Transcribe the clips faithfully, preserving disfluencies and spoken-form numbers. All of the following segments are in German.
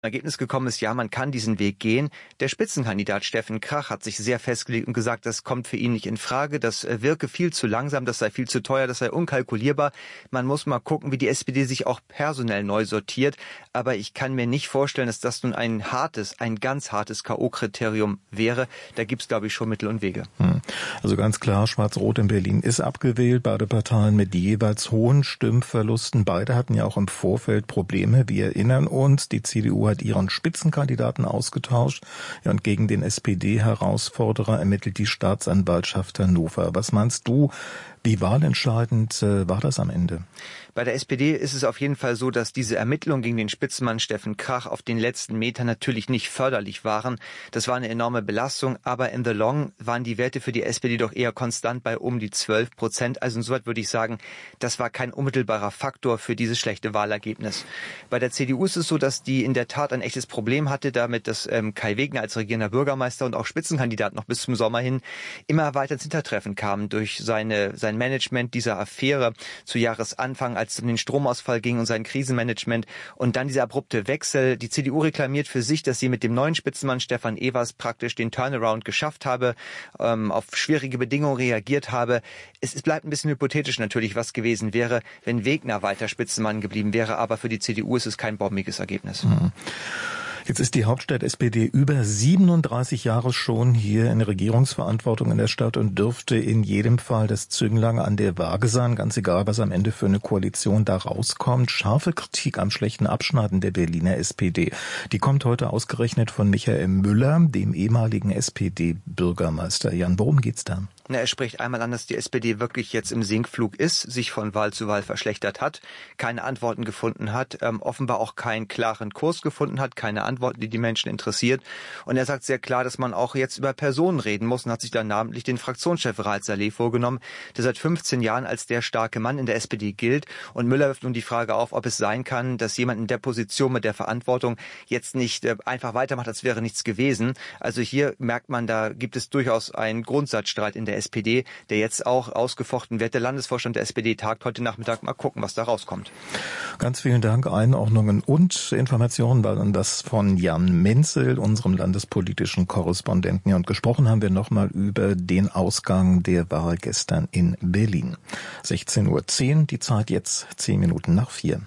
Ergebnis gekommen ist, ja, man kann diesen Weg gehen. Der Spitzenkandidat Steffen Krach hat sich sehr festgelegt und gesagt, das kommt für ihn nicht in Frage, das wirke viel zu langsam, das sei viel zu teuer, das sei unkalkulierbar. Man muss mal gucken, wie die S P D sich auch personell neu sortiert. Aber ich kann mir nicht vorstellen, dass das nun ein hartes, ein ganz hartes K O-Kriterium wäre. Da gibt es, glaube ich, schon Mittel und Wege. Also ganz klar, Schwarz-Rot in Berlin ist abgewählt, beide Parteien mit jeweils hohen Stimmverlusten. Beide hatten ja auch im Vorfeld Probleme. Wir erinnern uns, die C D U hat ihren Spitzenkandidaten ausgetauscht, ja, und gegen den S P D-Herausforderer ermittelt die Staatsanwaltschaft Hannover. Was meinst du, wie wahlentscheidend äh, war das am Ende? Bei der S P D ist es auf jeden Fall so, dass diese Ermittlungen gegen den Spitzenmann Steffen Krach auf den letzten Metern natürlich nicht förderlich waren. Das war eine enorme Belastung, aber in the long waren die Werte für die S P D doch eher konstant bei um die zwölf Prozent. Also insoweit würde ich sagen, das war kein unmittelbarer Faktor für dieses schlechte Wahlergebnis. Bei der C D U ist es so, dass die in der Tat ein echtes Problem hatte, damit dass ähm, Kai Wegner als regierender Bürgermeister und auch Spitzenkandidat noch bis zum Sommer hin immer weiter ins Hintertreffen kam durch seine sein Management dieser Affäre zu Jahresanfang, als es um den Stromausfall ging und sein Krisenmanagement und dann dieser abrupte Wechsel. Die C D U reklamiert für sich, dass sie mit dem neuen Spitzenmann Stefan Evers praktisch den Turnaround geschafft habe, ähm, auf schwierige Bedingungen reagiert habe. Es, es bleibt ein bisschen hypothetisch natürlich, was gewesen wäre, wenn Wegner weiter Spitzenmann geblieben wäre, aber für die C D U ist es kein bombiges Ergebnis. Mhm. Jetzt ist die Hauptstadt S P D über siebenunddreißig Jahre schon hier in Regierungsverantwortung in der Stadt und dürfte in jedem Fall das Zünglein an der Waage sein, ganz egal, was am Ende für eine Koalition da rauskommt. Scharfe Kritik am schlechten Abschneiden der Berliner S P D. Die kommt heute ausgerechnet von Michael Müller, dem ehemaligen S P D-Bürgermeister. Jan, worum geht's da? Na, er spricht einmal an, dass die S P D wirklich jetzt im Sinkflug ist, sich von Wahl zu Wahl verschlechtert hat, keine Antworten gefunden hat, ähm, offenbar auch keinen klaren Kurs gefunden hat, keine Antworten, die die Menschen interessiert. Und er sagt sehr klar, dass man auch jetzt über Personen reden muss und hat sich dann namentlich den Fraktionschef Raed Saleh vorgenommen, der seit fünfzehn Jahren als der starke Mann in der S P D gilt. Und Müller wirft nun die Frage auf, ob es sein kann, dass jemand in der Position mit der Verantwortung jetzt nicht äh, einfach weitermacht, als wäre nichts gewesen. Also hier merkt man, da gibt es durchaus einen Grundsatzstreit in der S P D, der jetzt auch ausgefochten wird. Der Landesvorstand der S P D tagt heute Nachmittag. Mal gucken, was da rauskommt. Ganz vielen Dank. Einordnungen und Informationen waren das von Jan Menzel, unserem landespolitischen Korrespondenten. Ja, und gesprochen haben wir nochmal über den Ausgang der Wahl gestern in Berlin. sechzehn Uhr zehn, die Zeit jetzt zehn Minuten nach vier.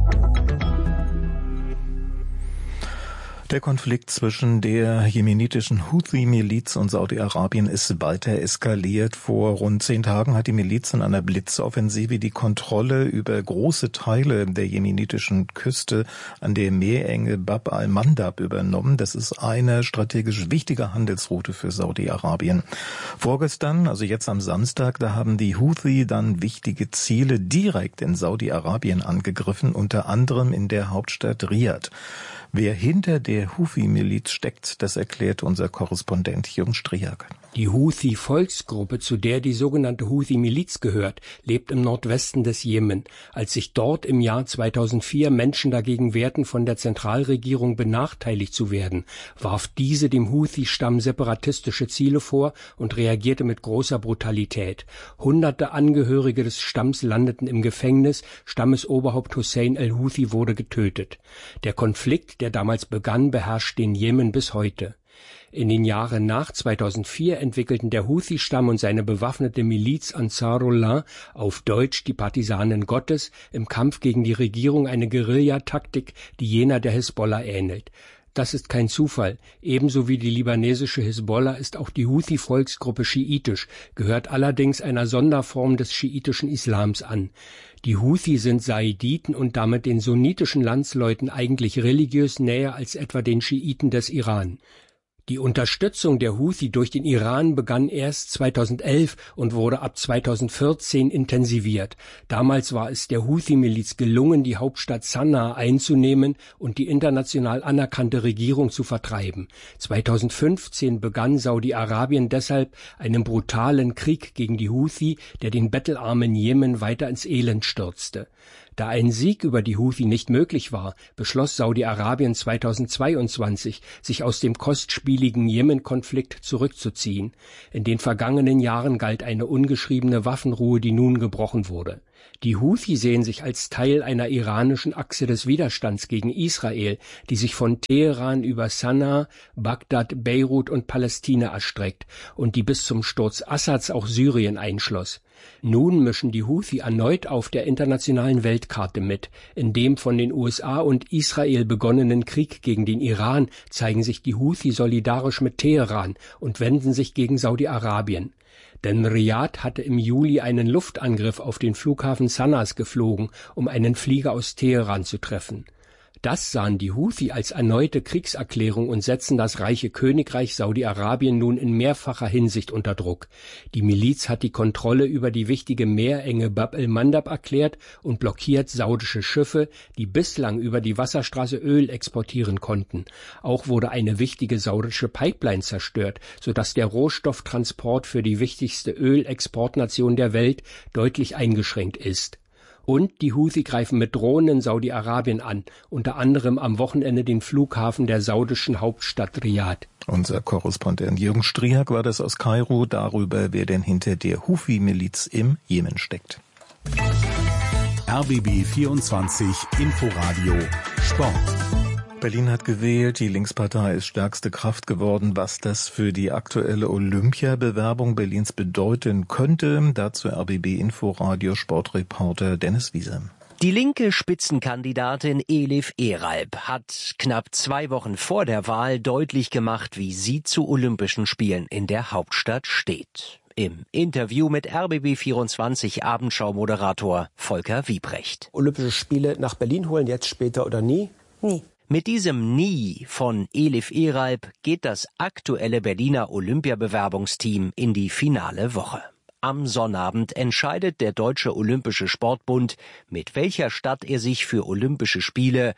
Der Konflikt zwischen der jemenitischen Houthi-Miliz und Saudi-Arabien ist weiter eskaliert. Vor rund zehn Tagen hat die Miliz in einer Blitzoffensive die Kontrolle über große Teile der jemenitischen Küste an der Meerenge Bab al-Mandab übernommen. Das ist eine strategisch wichtige Handelsroute für Saudi-Arabien. Vorgestern, also jetzt am Samstag, da haben die Houthi dann wichtige Ziele direkt in Saudi-Arabien angegriffen, unter anderem in der Hauptstadt Riad. Wer hinter der Houthi-Miliz steckt, das erklärt unser Korrespondent Jürgen Striak. Die Houthi-Volksgruppe, zu der die sogenannte Houthi-Miliz gehört, lebt im Nordwesten des Jemen. Als sich dort im Jahr zweitausendvier Menschen dagegen wehrten, von der Zentralregierung benachteiligt zu werden, warf diese dem Houthi-Stamm separatistische Ziele vor und reagierte mit großer Brutalität. Hunderte Angehörige des Stamms landeten im Gefängnis, Stammesoberhaupt Hussein el-Houthi wurde getötet. Der Konflikt, der damals begann, beherrscht den Jemen bis heute. In den Jahren nach zweitausendvier entwickelten der Houthi-Stamm und seine bewaffnete Miliz Ansarullah, auf Deutsch die Partisanen Gottes, im Kampf gegen die Regierung eine Guerillataktik, die jener der Hisbollah ähnelt. Das ist kein Zufall. Ebenso wie die libanesische Hisbollah ist auch die Houthi-Volksgruppe schiitisch, gehört allerdings einer Sonderform des schiitischen Islams an. Die Houthi sind Saiditen und damit den sunnitischen Landsleuten eigentlich religiös näher als etwa den Schiiten des Iran. Die Unterstützung der Houthi durch den Iran begann erst zweitausendelf und wurde ab zweitausendvierzehn intensiviert. Damals war es der Houthi-Miliz gelungen, die Hauptstadt Sanaa einzunehmen und die international anerkannte Regierung zu vertreiben. zweitausendfünfzehn begann Saudi-Arabien deshalb einen brutalen Krieg gegen die Houthi, der den bettelarmen Jemen weiter ins Elend stürzte. Da ein Sieg über die Houthi nicht möglich war, beschloss Saudi-Arabien zweitausendzweiundzwanzig, sich aus dem kostspieligen Jemen-Konflikt zurückzuziehen. In den vergangenen Jahren galt eine ungeschriebene Waffenruhe, die nun gebrochen wurde. Die Houthi sehen sich als Teil einer iranischen Achse des Widerstands gegen Israel, die sich von Teheran über Sanaa, Bagdad, Beirut und Palästina erstreckt und die bis zum Sturz Assads auch Syrien einschloss. Nun mischen die Houthi erneut auf der internationalen Weltkarte mit. In dem von den U S A und Israel begonnenen Krieg gegen den Iran zeigen sich die Houthi solidarisch mit Teheran und wenden sich gegen Saudi-Arabien. Denn Riad hatte im Juli einen Luftangriff auf den Flughafen Sanas geflogen, um einen Flieger aus Teheran zu treffen. Das sahen die Houthi als erneute Kriegserklärung und setzen das reiche Königreich Saudi-Arabien nun in mehrfacher Hinsicht unter Druck. Die Miliz hat die Kontrolle über die wichtige Meerenge Bab el-Mandab erklärt und blockiert saudische Schiffe, die bislang über die Wasserstraße Öl exportieren konnten. Auch wurde eine wichtige saudische Pipeline zerstört, sodass der Rohstofftransport für die wichtigste Ölexportnation der Welt deutlich eingeschränkt ist. Und die Houthi greifen mit Drohnen in Saudi-Arabien an, unter anderem am Wochenende den Flughafen der saudischen Hauptstadt Riad. Unser Korrespondent Jürgen Striak war das aus Kairo darüber, wer denn hinter der Houthi-Miliz im Jemen steckt. R B B vierundzwanzig Inforadio Sport. Berlin hat gewählt, die Linkspartei ist stärkste Kraft geworden. Was das für die aktuelle Olympiabewerbung Berlins bedeuten könnte, dazu R B B Inforadio Sportreporter Dennis Wiese. Die linke Spitzenkandidatin Elif Eralp hat knapp zwei Wochen vor der Wahl deutlich gemacht, wie sie zu Olympischen Spielen in der Hauptstadt steht. Im Interview mit R B B vierundzwanzig Abendschau-Moderator Volker Wiebrecht. Olympische Spiele nach Berlin holen, jetzt später oder nie? Nie. Mit diesem Nie von Elif Eralp geht das aktuelle Berliner Olympiabewerbungsteam in die finale Woche. Am Sonnabend entscheidet der Deutsche Olympische Sportbund, mit welcher Stadt er sich für Olympische Spiele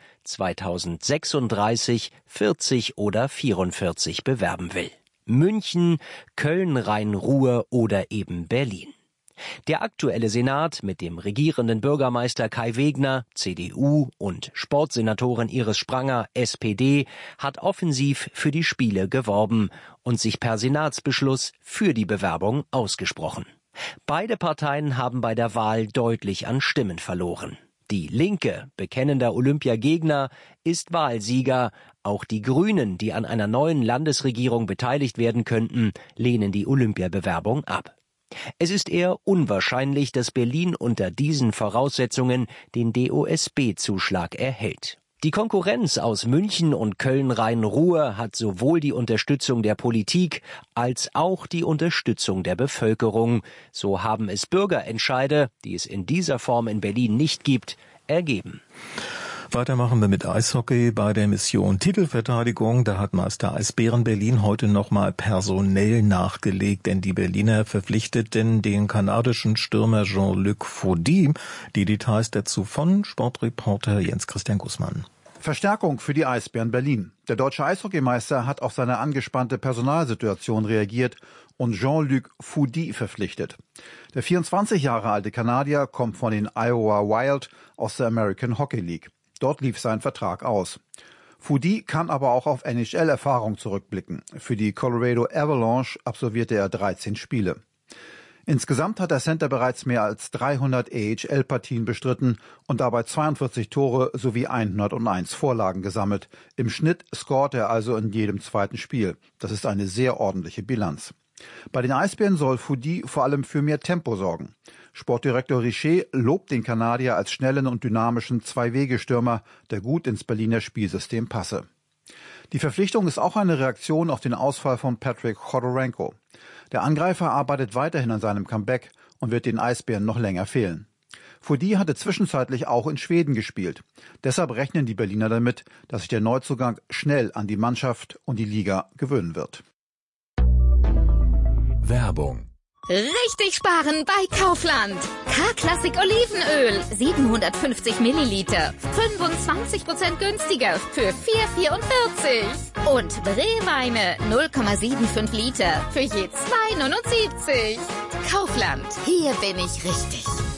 zweitausendsechsunddreißig, vierzig oder vierundvierzig bewerben will. München, Köln, Rhein-Ruhr oder eben Berlin. Der aktuelle Senat mit dem regierenden Bürgermeister Kai Wegner, C D U, und Sportsenatorin Iris Spranger, S P D, hat offensiv für die Spiele geworben und sich per Senatsbeschluss für die Bewerbung ausgesprochen. Beide Parteien haben bei der Wahl deutlich an Stimmen verloren. Die Linke, bekennender Olympiagegner, ist Wahlsieger. Auch die Grünen, die an einer neuen Landesregierung beteiligt werden könnten, lehnen die Olympiabewerbung ab. Es ist eher unwahrscheinlich, dass Berlin unter diesen Voraussetzungen den D O S B-Zuschlag erhält. Die Konkurrenz aus München und Köln-Rhein-Ruhr hat sowohl die Unterstützung der Politik als auch die Unterstützung der Bevölkerung. So haben es Bürgerentscheide, die es in dieser Form in Berlin nicht gibt, ergeben. Weitermachen wir mit Eishockey bei der Mission Titelverteidigung. Da hat Meister Eisbären Berlin heute nochmal personell nachgelegt, denn die Berliner verpflichteten den kanadischen Stürmer Jean-Luc Faudy. Die Details dazu von Sportreporter Jens-Christian Gussmann. Verstärkung für die Eisbären Berlin. Der deutsche Eishockeymeister hat auf seine angespannte Personalsituation reagiert und Jean-Luc Faudy verpflichtet. Der vierundzwanzig Jahre alte Kanadier kommt von den Iowa Wild aus der American Hockey League. Dort lief sein Vertrag aus. Faudy kann aber auch auf N H L-Erfahrung zurückblicken. Für die Colorado Avalanche absolvierte er dreizehn Spiele. Insgesamt hat der Center bereits mehr als dreihundert A H L-Partien bestritten und dabei zweiundvierzig Tore sowie hunderteins Vorlagen gesammelt. Im Schnitt scoret er also in jedem zweiten Spiel. Das ist eine sehr ordentliche Bilanz. Bei den Eisbären soll Faudy vor allem für mehr Tempo sorgen. Sportdirektor Richer lobt den Kanadier als schnellen und dynamischen Zwei-Wege-Stürmer, der gut ins Berliner Spielsystem passe. Die Verpflichtung ist auch eine Reaktion auf den Ausfall von Patrick Chodorenko. Der Angreifer arbeitet weiterhin an seinem Comeback und wird den Eisbären noch länger fehlen. Faudy hatte zwischenzeitlich auch in Schweden gespielt. Deshalb rechnen die Berliner damit, dass sich der Neuzugang schnell an die Mannschaft und die Liga gewöhnen wird. Werbung. Richtig sparen bei Kaufland. K-Klassik Olivenöl, siebenhundertfünfzig Milliliter, fünfundzwanzig Prozent günstiger für vier Komma vierundvierzig. Und Brewweine null Komma fünfundsiebzig Liter für je zwei Komma neunundsiebzig. Kaufland, hier bin ich richtig.